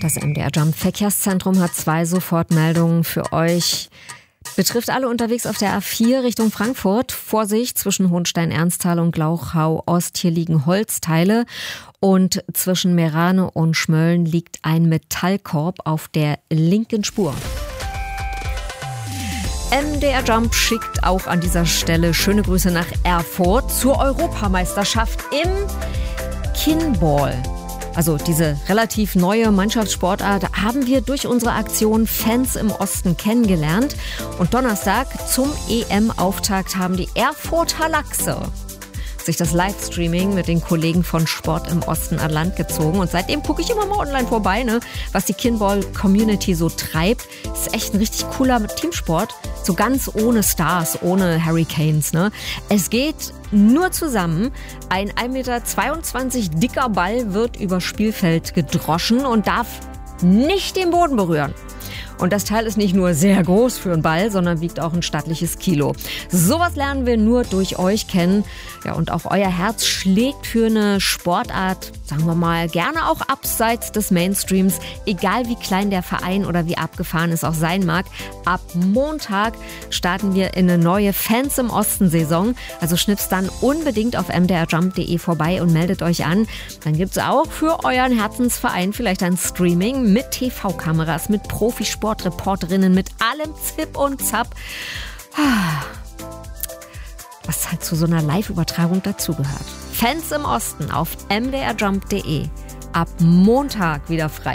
Das MDR Jump Verkehrszentrum hat 2 Sofortmeldungen für euch. Betrifft alle unterwegs auf der A4 Richtung Frankfurt. Vorsicht, zwischen Hohenstein-Ernsthal und Glauchau-Ost. Hier liegen Holzteile. Und zwischen Meerane und Schmölln liegt ein Metallkorb auf der linken Spur. MDR Jump schickt auch an dieser Stelle schöne Grüße nach Erfurt zur Europameisterschaft im Kinball. Also diese relativ neue Mannschaftssportart haben wir durch unsere Aktion Fans im Osten kennengelernt. Und Donnerstag zum EM-Auftakt haben die Erfurter Lachse sich das Livestreaming mit den Kollegen von Sport im Osten an Land gezogen. Und seitdem gucke ich immer mal online vorbei, was die Kinball-Community so treibt. Ist echt ein richtig cooler Teamsport. So ganz ohne Stars, ohne Hurricanes. Es geht nur zusammen. Ein 1,22 Meter dicker Ball wird über Spielfeld gedroschen und darf nicht den Boden berühren. Und das Teil ist nicht nur sehr groß für einen Ball, sondern wiegt auch ein stattliches Kilo. Sowas lernen wir nur durch euch kennen. Ja, und auch euer Herz schlägt für eine Sportart, sagen wir mal, gerne auch abseits des Mainstreams. Egal wie klein der Verein oder wie abgefahren es auch sein mag. Ab Montag starten wir in eine neue Fans im Osten-Saison. Also schnipst dann unbedingt auf mdrjump.de vorbei und meldet euch an. Dann gibt es auch für euren Herzensverein vielleicht ein Streaming mit TV-Kameras, mit Profisportreporterinnen, mit allem Zip und Zap. Was halt zu so einer Live-Übertragung dazugehört. Fans im Osten auf mdrjump.de. Ab Montag wieder frei.